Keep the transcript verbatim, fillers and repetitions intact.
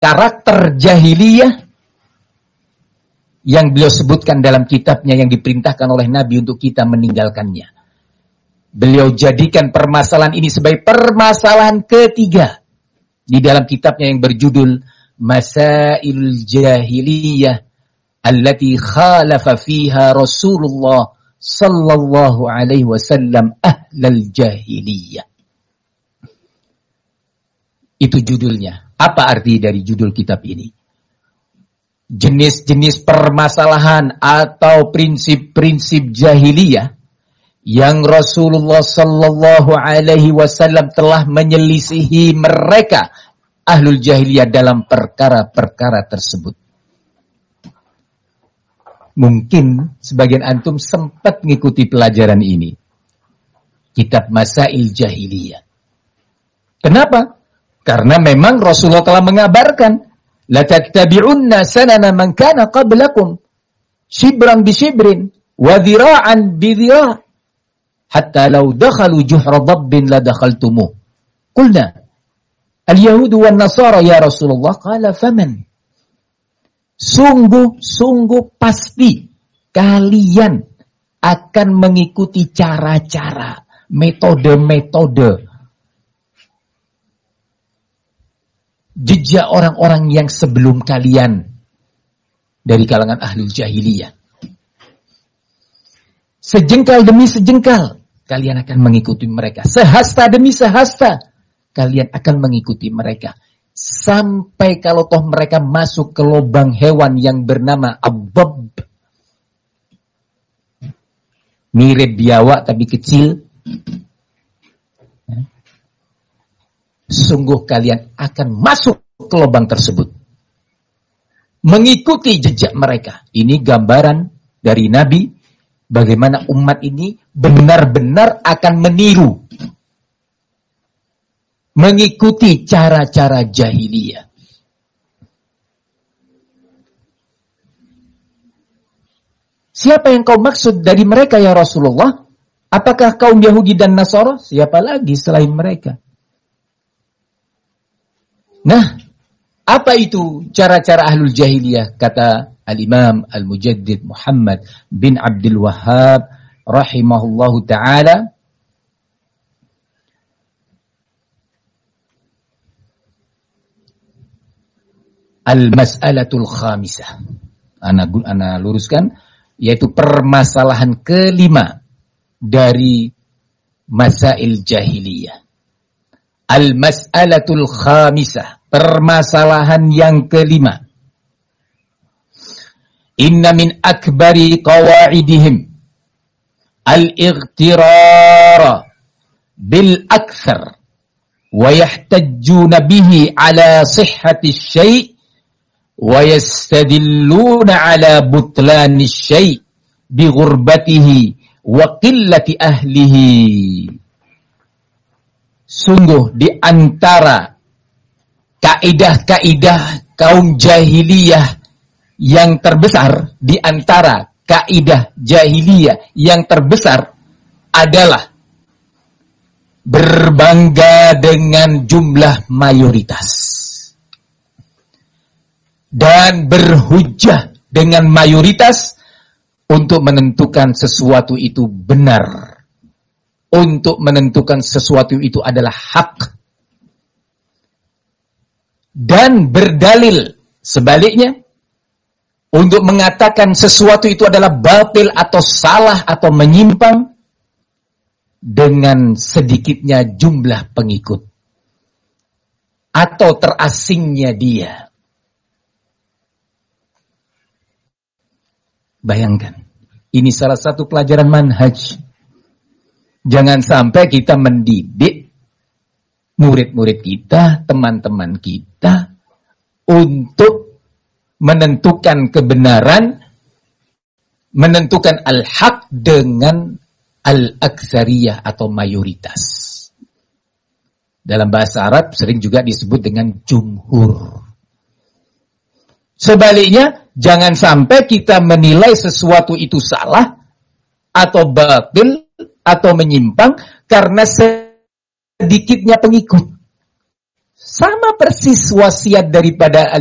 karakter jahiliyah yang beliau sebutkan dalam kitabnya yang diperintahkan oleh Nabi untuk kita meninggalkannya. Beliau jadikan permasalahan ini sebagai permasalahan ketiga di dalam kitabnya yang berjudul Masail Jahiliyah allati khalafa fiha Rasulullah sallallahu alaihi wasallam ahlal jahiliyah. Itu judulnya. Apa arti dari judul kitab ini? Jenis-jenis permasalahan atau prinsip-prinsip jahiliyah yang Rasulullah sallallahu alaihi wasallam telah menyelisihi mereka ahlul jahiliyah dalam perkara-perkara tersebut. Mungkin sebagian antum sempat mengikuti pelajaran ini. Kitab Masail Jahiliyah. Kenapa? Karena memang Rasulullah telah mengabarkan la tattabi'unna sanana man kana qablakum shibran bi shibrin wa dhira'an bi dhira' hatta law dakhalu juhra dabbin la dakhaltumuh. Qulna al-yahud wan nasara ya Rasulullah, qala faman? Sungguh sungguh pasti kalian akan mengikuti cara-cara, metode-metode jejak orang-orang yang sebelum kalian dari kalangan ahlul jahiliyah. Sejengkal demi sejengkal kalian akan mengikuti mereka. Sehasta demi sehasta kalian akan mengikuti mereka. Sampai kalau toh mereka masuk ke lubang hewan yang bernama Abbab. Mirip biawak tapi kecil. Sungguh kalian akan masuk ke lubang tersebut. Mengikuti jejak mereka. Ini gambaran dari Nabi. Bagaimana umat ini benar-benar akan meniru. Mengikuti cara-cara jahiliyah. Siapa yang kau maksud dari mereka ya Rasulullah? Apakah kaum Yahudi dan Nasara? Siapa lagi selain mereka? Nah, apa itu cara-cara ahlul jahiliyah? Kata Al-Imam Al-Mujaddid Muhammad bin Abdul Wahhab rahimahullahu ta'ala, Al-Mas'alatul Khamisah. Ana, ana luruskan, yaitu permasalahan kelima dari Masail Jahiliyah. Al-Mas'alatul Khamisah, permasalahan yang kelima. Inna min akbari qawaidihim al-ightirara bil akthar wa yahtajjuna bihi ala sihhati syai' wa yastadilluna ala butlani syai' bi ghurbatihi wa qillati ahlihi. Sungguh di antara kaidah-kaidah kaum jahiliyah yang terbesar, di antara kaidah jahiliyah yang terbesar adalah berbangga dengan jumlah mayoritas dan berhujjah dengan mayoritas untuk menentukan sesuatu itu benar, untuk menentukan sesuatu itu adalah hak, dan berdalil sebaliknya untuk mengatakan sesuatu itu adalah batil atau salah atau menyimpang dengan sedikitnya jumlah pengikut atau terasingnya dia. Bayangkan, ini salah satu pelajaran manhaj. Jangan sampai kita mendidik murid-murid kita, teman-teman kita untuk menentukan kebenaran, menentukan al-haq dengan al-aktsariyah atau mayoritas. Dalam bahasa Arab sering juga disebut dengan jumhur. Sebaliknya, jangan sampai kita menilai sesuatu itu salah atau batil atau menyimpang karena sedikitnya pengikut. Sama persis wasiat daripada